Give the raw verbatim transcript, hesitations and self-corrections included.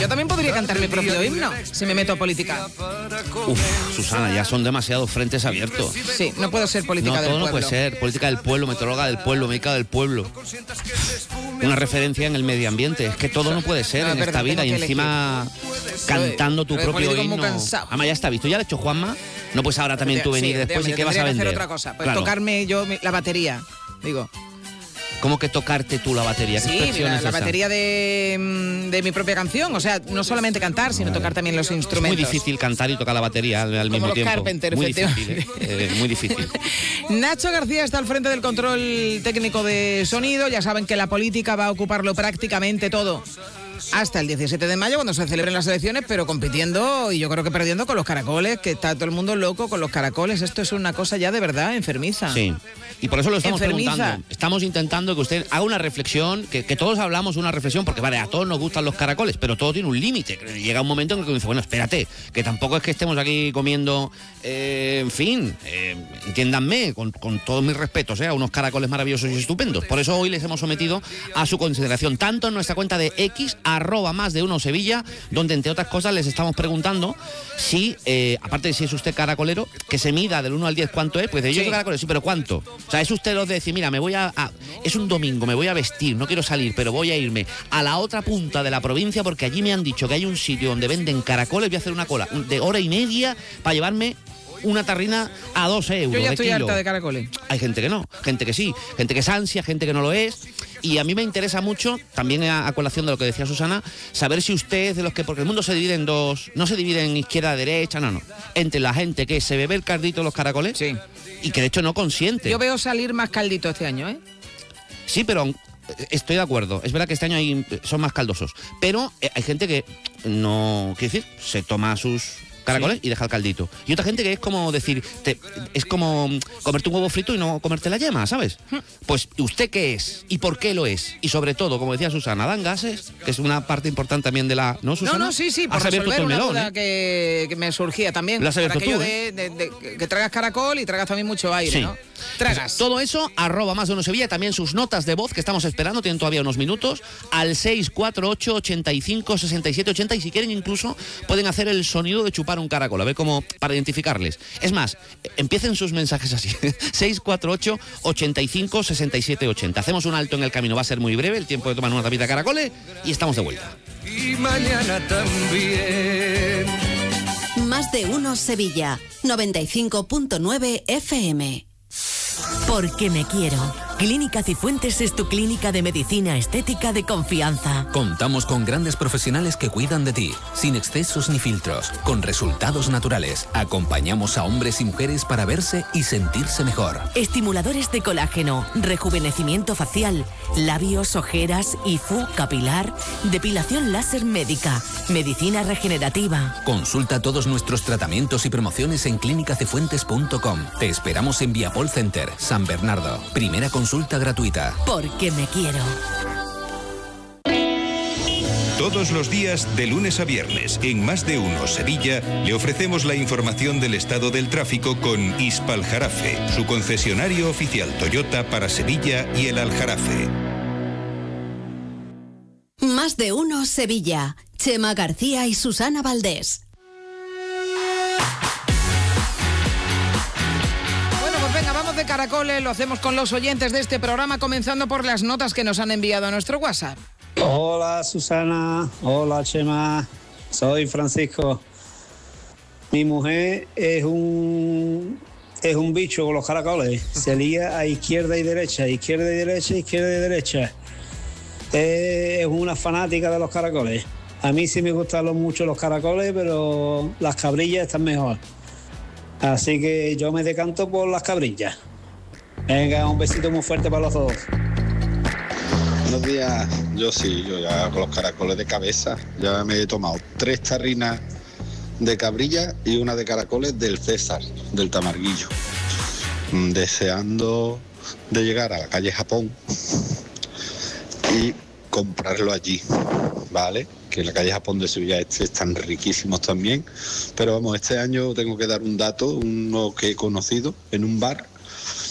yo también podría cantar mi propio himno si me meto a política. Uf, Susana, ya son demasiados frentes abiertos. Sí, no puedo ser política no, del pueblo. No, todo no puede ser. Política del pueblo, meteoróloga del pueblo, médica del pueblo. Una referencia en el medio ambiente. Es que todo no puede ser no, en verdad, esta vida. Y encima elegir. cantando tu propio himno. Además, ya está visto. Ya lo ha hecho Juanma. No puedes ahora también tú venir sí, después y qué vas a vender. Hacer otra cosa. Pues claro. Tocarme yo la batería, digo. ¿Cómo que tocarte tú la batería? ¿Qué sí, expresión la, es la esa? batería de, de mi propia canción. O sea, no solamente cantar, sino vale. tocar también los instrumentos. Es muy difícil cantar y tocar la batería al, al mismo los tiempo. Carpenter, muy difícil, ¿eh? Eh, muy difícil. Nacho García está al frente del control técnico de sonido. Ya saben que la política va a ocuparlo prácticamente todo. Hasta el diecisiete de mayo, cuando se celebren las elecciones, pero compitiendo y yo creo que perdiendo con los caracoles, que está todo el mundo loco con los caracoles. Esto es una cosa ya de verdad enfermiza. Sí, y por eso lo estamos enfermiza. preguntando. Estamos intentando que usted haga una reflexión, que, que todos hablamos una reflexión, porque vale, a todos nos gustan los caracoles, pero todo tiene un límite. Llega un momento en que uno dice, bueno, espérate, que tampoco es que estemos aquí comiendo, eh, en fin, eh, entiéndanme, con, con todos mis respetos, eh, a unos caracoles maravillosos y estupendos. Por eso hoy les hemos sometido a su consideración, tanto en nuestra cuenta de X, arroba más de uno Sevilla, donde entre otras cosas les estamos preguntando si, eh, aparte de si es usted caracolero, que se mida del uno al diez cuánto es, pues de yo sí. soy caracolero, sí, pero ¿cuánto? O sea, es usted los de decir, mira, me voy a, a, es un domingo, me voy a vestir, no quiero salir, pero voy a irme a la otra punta de la provincia porque allí me han dicho que hay un sitio donde venden caracoles, voy a hacer una cola de hora y media para llevarme una tarrina a dos euros. Yo ya estoy de harta de caracoles. Hay gente que no, gente que sí, gente que es ansia, gente que no lo es. Y a mí me interesa mucho, también a, a colación de lo que decía Susana, saber si usted es de los que, porque el mundo se divide en dos, no se divide en izquierda, derecha, no, no. Entre la gente que se bebe el caldito de los caracoles sí. y que de hecho no consiente. Yo veo salir más caldito este año, ¿eh? Sí, pero estoy de acuerdo. Es verdad que este año hay, son más caldosos. Pero hay gente que no, quiero decir, se toma sus caracoles sí. y deja el caldito. Y otra gente que es como decir, te, es como comerte un huevo frito y no comerte la yema, ¿sabes? Pues, ¿usted qué es? ¿Y por qué lo es? Y sobre todo, como decía Susana, ¿dan gases? Que es una parte importante también de la... ¿No, Susana? No, no, sí, sí, por resolver una melón, duda ¿eh? que, que me surgía también. Lo has abierto tú, de, ¿eh? de, de, de, que tragas caracol y tragas también mucho aire, sí. ¿no? Tragas. Pues todo eso, arroba más de uno Sevilla, también sus notas de voz que estamos esperando, tienen todavía unos minutos, al seis cuatro ocho, ochenta y cinco, sesenta y siete, ochenta, y si quieren incluso pueden hacer el sonido de chupar un caracol, a ver cómo, para identificarles. Es más, empiecen sus mensajes así, seis cuatro ocho, ochenta y cinco, sesenta y siete, ochenta. Hacemos un alto en el camino, va a ser muy breve, el tiempo de tomar una tapita de caracoles y estamos de vuelta. Y mañana también. Más de uno Sevilla, noventa y cinco punto nueve F M. Porque me quiero. Clínica Cifuentes es tu clínica de medicina estética de confianza. Contamos con grandes profesionales que cuidan de ti, sin excesos ni filtros, con resultados naturales. Acompañamos a hombres y mujeres para verse y sentirse mejor. Estimuladores de colágeno, rejuvenecimiento facial, labios, ojeras, I F U, capilar, depilación láser médica, medicina regenerativa. Consulta todos nuestros tratamientos y promociones en clínica cifuentes punto com. Te esperamos en Viapol Center, San Bernardo. Primera consulta Consulta gratuita. Porque me quiero. Todos los días, de lunes a viernes, en Más de Uno Sevilla, le ofrecemos la información del estado del tráfico con Hispaljarafe, su concesionario oficial Toyota para Sevilla y el Aljarafe. Más de Uno Sevilla. Chema García y Susana Valdés. Venga, vamos de caracoles, lo hacemos con los oyentes de este programa, comenzando por las notas que nos han enviado a nuestro WhatsApp. Hola Susana, hola Chema, soy Francisco. Mi mujer es un es un bicho con los caracoles, se lía a izquierda y derecha, izquierda y derecha, izquierda y derecha. Es una fanática de los caracoles. A mí sí me gustan mucho los caracoles, pero las cabrillas están mejor. Así que yo me decanto por las cabrillas. Venga, un besito muy fuerte para los dos. Buenos días. Yo sí, yo ya con los caracoles de cabeza. Ya me he tomado tres tarrinas de cabrilla y una de caracoles del César, del Tamarguillo. Deseando de llegar a la calle Japón y comprarlo allí, ¿vale? Que en la calle Japón de Sevilla Este están riquísimos también, pero vamos, este año tengo que dar un dato, uno que he conocido en un bar,